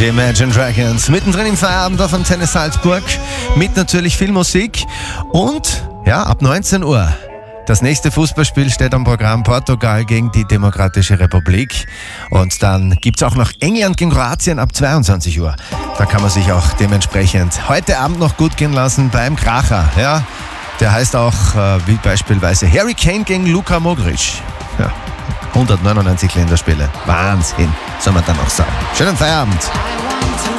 Die Imagine Dragons, mittendrin im Feierabend auf Antenne Salzburg, mit natürlich viel Musik und ja, ab 19 Uhr. Das nächste Fußballspiel steht am Programm, Portugal gegen die Demokratische Republik. Und dann gibt's auch noch England gegen Kroatien ab 22 Uhr. Da kann man sich auch dementsprechend heute Abend noch gut gehen lassen beim Kracher. Ja, der heißt auch wie beispielsweise Harry Kane gegen Luka Modric. Ja, 199 Länderspiele. Wahnsinn, soll man dann auch sagen. Schönen Feierabend.